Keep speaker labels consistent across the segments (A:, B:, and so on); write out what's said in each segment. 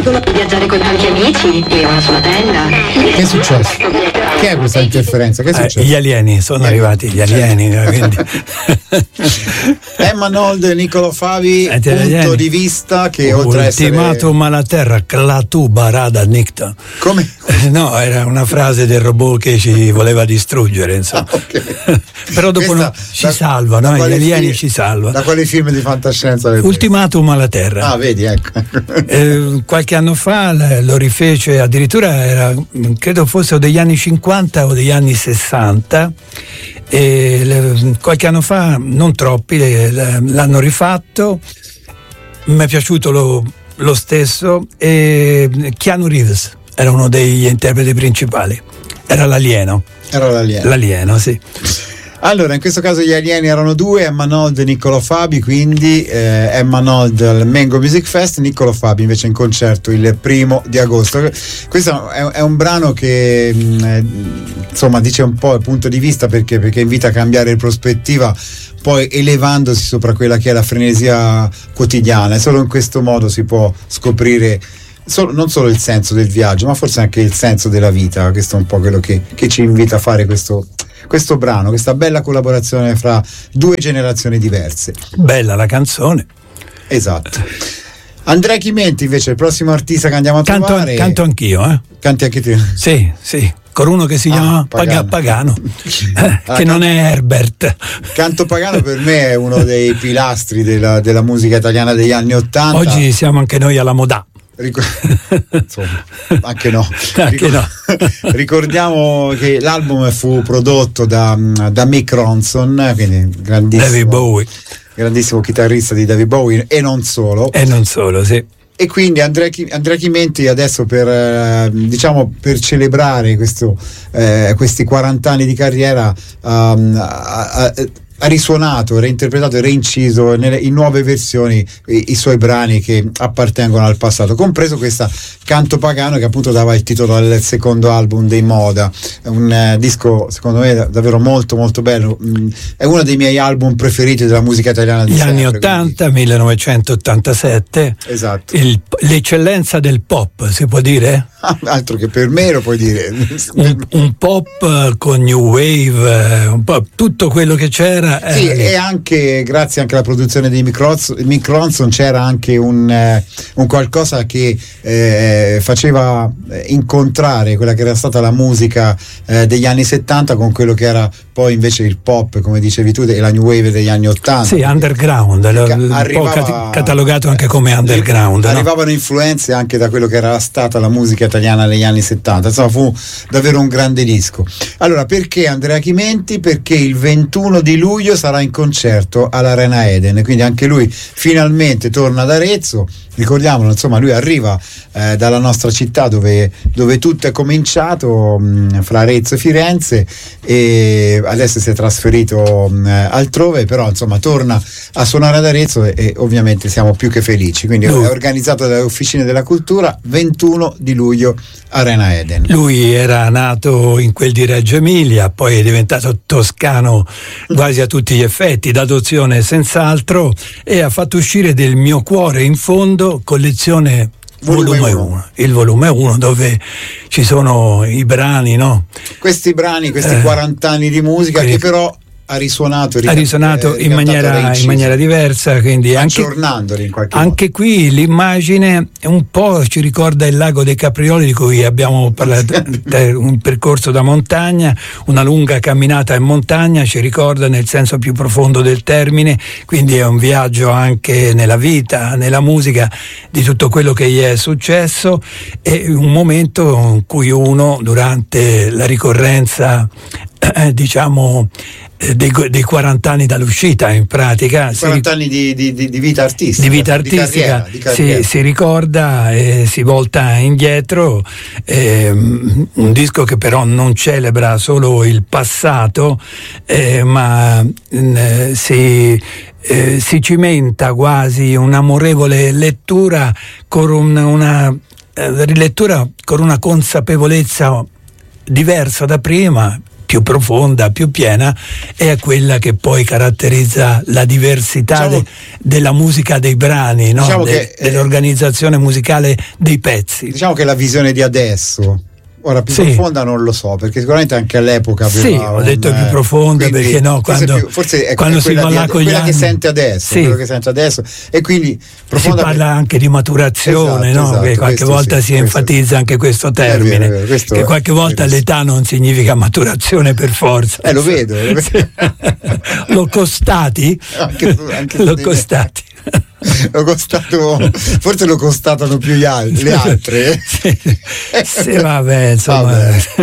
A: Viaggiare con tanti amici, vivere sulla tenda.
B: Che è successo? Che è questa interferenza? Che è successo?
C: Gli alieni, sono arrivati gli alieni. Quindi.
B: Emma Nold e Niccolo Favi, punto di vista che oltre a essere...
C: Ultimatum alla terra, clatu barada nicta.
B: Come?
C: No, era una frase del robot che ci voleva distruggere, insomma.
B: Okay.
C: Però dopo ci salva, no? Gli alieni ci salva.
B: Da quali film di fantascienza?
C: Ultimatum alla terra.
B: Ah, vedi, ecco.
C: Qualche anno fa lo rifece, addirittura era, credo fosse o degli anni 50 o degli anni 60, e qualche anno fa, non troppi, l'hanno rifatto, mi è piaciuto lo stesso, e Keanu Reeves era uno degli interpreti principali, era l'alieno. L'alieno, sì.
B: Allora, in questo caso gli alieni erano due, Emma Nold e Niccolo Fabi, quindi Emma Nold al Mango Music Fest, Niccolo Fabi invece in concerto il 1° di agosto. Questo è un brano che insomma dice un po' il punto di vista, perché invita a cambiare prospettiva, poi elevandosi sopra quella che è la frenesia quotidiana, e solo in questo modo si può scoprire non solo il senso del viaggio, ma forse anche il senso della vita. Questo è un po' quello che ci invita a fare questo brano, questa bella collaborazione fra due generazioni diverse.
C: Bella la canzone.
B: Esatto. Andrea Chimenti invece, il prossimo artista che andiamo a trovare.
C: Canto anch'io,
B: Canti anche te?
C: Sì, con uno che si chiama Pagano, che non è Herbert.
B: Canto Pagano per me è uno dei pilastri della musica italiana degli anni '80.
C: Oggi siamo anche noi alla moda.
B: Insomma, anche no. Ricordiamo che l'album fu prodotto da Mick Ronson, quindi
C: David Bowie,
B: grandissimo chitarrista di David Bowie, e non solo, sì. E quindi Andrea Chimenti adesso per celebrare questi 40 anni di carriera ha risuonato, reinterpretato e reinciso in nuove versioni i suoi brani che appartengono al passato, compreso questa Canto Pagano, che appunto dava il titolo al secondo album dei Moda. È un disco secondo me davvero molto molto bello, è uno dei miei album preferiti della musica italiana di
C: anni 80, quindi. 1987,
B: esatto.
C: L'eccellenza del pop, si può dire?
B: Altro che per me lo puoi dire.
C: un pop con new wave, un po' tutto quello che c'era.
B: Sì, e anche grazie anche alla produzione di Mick Ronson c'era anche un qualcosa che faceva incontrare quella che era stata la musica degli anni 70 con quello che era poi invece il pop, come dicevi tu, e la new wave degli anni 80.
C: Sì, underground, un po' catalogato anche come underground.
B: Arrivavano influenze anche da quello che era stata la musica italiana negli anni 70, insomma fu davvero un grande disco. Allora, perché Andrea Chimenti? Perché il 21 di luglio sarà in concerto all'Arena Eden, quindi anche lui finalmente torna ad Arezzo. Ricordiamolo, insomma, lui arriva dalla nostra città dove tutto è cominciato, fra Arezzo e Firenze, e adesso si è trasferito altrove, però insomma torna a suonare ad Arezzo e ovviamente siamo più che felici. Quindi è organizzato dalle Officine della Cultura, 21 di luglio Arena Eden.
C: Lui era nato in quel di Reggio Emilia, poi è diventato toscano quasi a tutti gli effetti, d'adozione senz'altro, e ha fatto uscire Del mio cuore in fondo, collezione volume 1, il volume 1, dove ci sono i brani, no?
B: Questi brani, questi 40 anni di musica che però ha risuonato
C: in maniera diversa, quindi
B: aggiornandoli in qualche
C: anche modo. Qui l'immagine un po' ci ricorda il lago dei Caprioli, di cui abbiamo parlato, un percorso da montagna, una lunga camminata in montagna, ci ricorda nel senso più profondo del termine, quindi è un viaggio anche nella vita, nella musica, di tutto quello che gli è successo, e un momento in cui uno, durante la ricorrenza dei 40 anni dall'uscita, in pratica
B: 40 anni di vita artistica,
C: di carriera. Si ricorda e si volta indietro, un disco che però non celebra solo il passato, ma si cimenta quasi un'amorevole lettura con una rilettura con una consapevolezza diversa da prima, più profonda, più piena, è quella che poi caratterizza la diversità della musica dei brani, no?
B: Diciamo
C: dell'organizzazione musicale dei pezzi.
B: Diciamo che la visione di adesso, ora più profonda non lo so, perché sicuramente anche all'epoca
C: ho detto più profonda, perché no,
B: forse è
C: quando si va là con
B: quella che sente adesso, quello che sente adesso, e quindi profonda,
C: si parla anche di maturazione,
B: esatto,
C: che qualche volta si enfatizza anche questo termine,
B: vero,
C: che qualche volta l'età non significa maturazione per forza.
B: Lo vedo.
C: L'ho costati?
B: Anche
C: l'ho costati.
B: Forse lo constatano più le altre.
C: Sì, vabbè, insomma.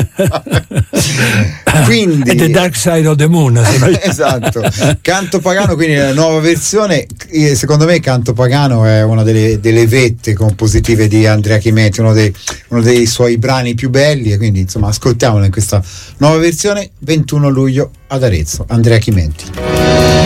B: Quindi
C: The Dark Side of the Moon.
B: Esatto. Canto Pagano, quindi la nuova versione. Secondo me Canto Pagano è una delle vette compositive di Andrea Chimenti, uno dei suoi brani più belli, e quindi insomma ascoltiamolo in questa nuova versione. 21 luglio ad Arezzo, Andrea Chimenti.